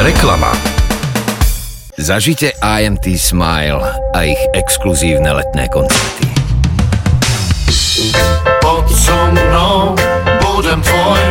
Reklama. Zažite IMT Smile a ich exkluzívne letné koncerty. Poď so mnou, budem tvoj.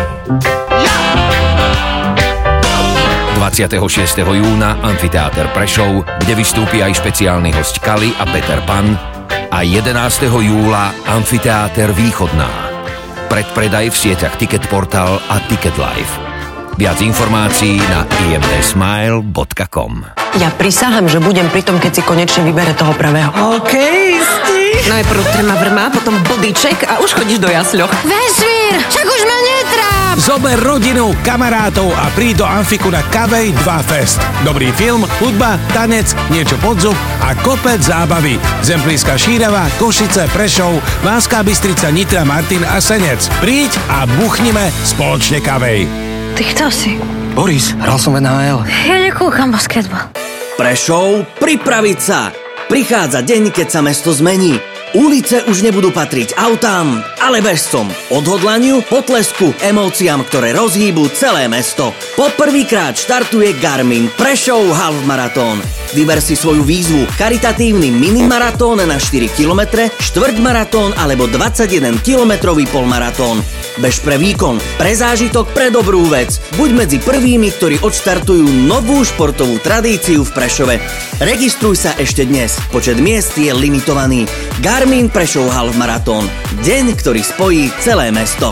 26. júna Amfiteáter Prešov, kde vystúpi aj špeciálny hosť Kali a Peter Pan, a 11. júla Amfiteáter Východná. Predpredaj v sieťach Ticketportal a Ticket Live. Viac informácií na imtsmile.com. Ja prisahám, že budem pri tom, keď si konečne vybere toho pravého. OK, istý. Najprv trma vrma, potom bodyček a už chodíš do jasľoch. Vesmír, však už ma netráp. Zober rodinu, kamarátov a príď do Amfiku na Kavej 2 Fest. Dobrý film, hudba, tanec, niečo pod zub a kopec zábavy. Zemplínska Šírava, Košice, Prešov, Banská Bystrica, Nitra, Martin a Senec. Príď a buchnime spoločne Kavej. Ty kto si? Boris, hral som v NHL. Ja nekúkam basketbal. Prešov, pripraviť sa! Prichádza deň, keď sa mesto zmení. Ulice už nebudú patriť autám, ale bežcom. Odhodlaniu, potlesku, emóciám, ktoré rozhýbu celé mesto. Poprvýkrát štartuje Garmin Prešov Half Marathon. Vyber si svoju výzvu: charitatívny minimaratón na 4 km, štvrťmaratón alebo 21-kilometrový polmaratón. Bež pre výkon, pre zážitok, pre dobrú vec. Buď medzi prvými, ktorí odštartujú novú športovú tradíciu v Prešove. Registruj sa ešte dnes. Počet miest je limitovaný. Garmin Prešov Half Marathon. Deň, ktorý spojí celé mesto.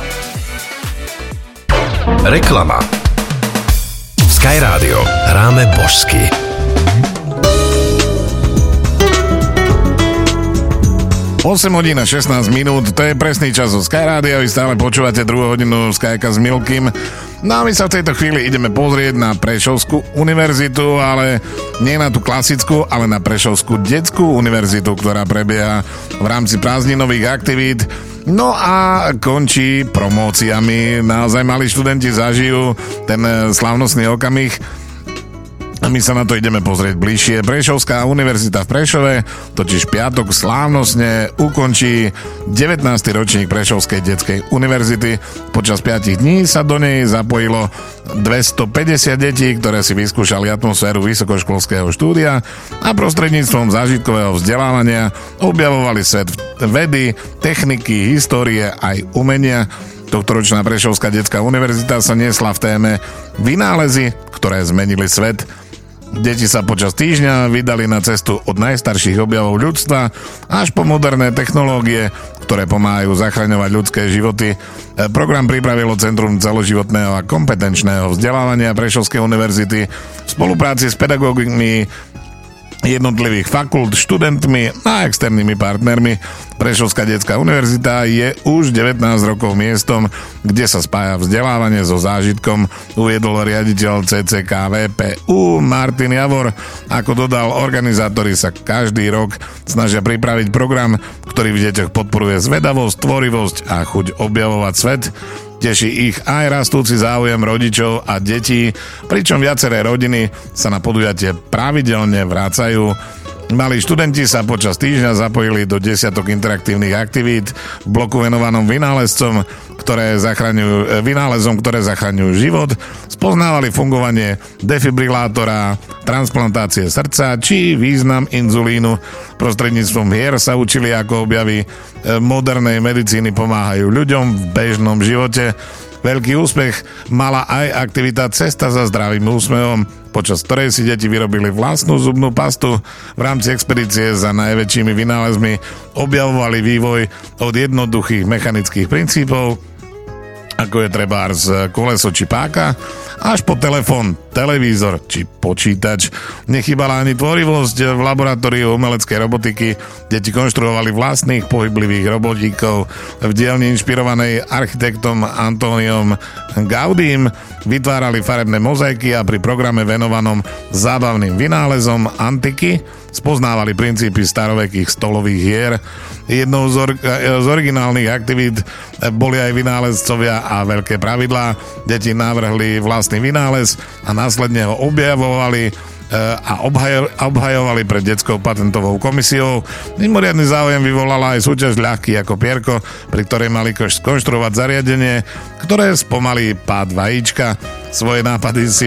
Reklama. Sky Radio. Hráme božsky. Hodín a 16 minút, to je presný čas zo Sky Radio. Vy stále počúvate druhú hodinu Skyka s Milkym. No a my sa v tejto chvíli ideme pozrieť na Prešovskú univerzitu, ale nie na tú klasickú, ale na Prešovskú detskú univerzitu, ktorá prebieha v rámci prázdninových aktivít. No a končí promóciami. Naozaj mali študenti zažijú ten slávnostný okamih. A my sa na to ideme pozrieť bližšie. Prešovská univerzita v Prešove totiž piatok slávnostne ukončí 19. ročník Prešovskej detskej univerzity. Počas 5 dní sa do nej zapojilo 250 detí, ktoré si vyskúšali atmosféru vysokoškolského štúdia a prostredníctvom zážitkového vzdelávania objavovali svet vedy, techniky, histórie aj umenia. Tohtoročná Prešovská detská univerzita sa niesla v téme Vynálezy, ktoré zmenili svet. Deti sa počas týždňa vydali na cestu od najstarších objavov ľudstva až po moderné technológie, ktoré pomáhajú zachraňovať ľudské životy. Program pripravilo Centrum celoživotného a kompetenčného vzdelávania Prešovskej univerzity v spolupráci s pedagógmi jednotlivých fakult, študentmi a externými partnermi. Prešovská detská univerzita je už 19 rokov miestom, kde sa spája vzdelávanie so zážitkom, uviedol riaditeľ CCKVPU Martin Javor. Ako dodal, organizátori sa každý rok snažia pripraviť program, ktorý v deťoch podporuje zvedavosť, tvorivosť a chuť objavovať svet. Teší ich aj rastúci záujem rodičov a detí, pričom viaceré rodiny sa na podujatie pravidelne vracajú. Malí študenti sa počas týždňa zapojili do desiatok interaktívnych aktivít v bloku venovanom vynálezom, ktoré zachraňujú život, spoznávali fungovanie defibrilátora, transplantácie srdca či význam inzulínu. Prostredníctvom hier sa učili, ako objavy modernej medicíny pomáhajú ľuďom v bežnom živote. Veľký úspech mala aj aktivita Cesta za zdravým úsmevom, počas ktorej si deti vyrobili vlastnú zubnú pastu. V rámci expedície za najväčšími vynálezmi objavovali vývoj od jednoduchých mechanických princípov, ako je trebárs koleso či páka, až po telefón, televízor či počítač. Nechýbala ani tvorivosť. V laboratóriu umeleckej robotiky deti konštruovali vlastných pohyblivých robotíkov. V dielni inšpirovanej architektom Antoniom Gaudím vytvárali farebné mozaiky a pri programe venovanom zábavným vynálezom antiky spoznávali princípy starovekých stolových hier. Jednou z originálnych aktivít boli aj vynálezcovia a veľké pravidlá. Deti navrhli vlastný vynález a následne ho objavovali a obhajovali pred detskou patentovou komisiou. Mimoriadny záujem vyvolala aj súťaž ľahký ako pierko, pri ktorej mali skonštruovať zariadenie, ktoré spomalí pád vajíčka. Svoje nápady si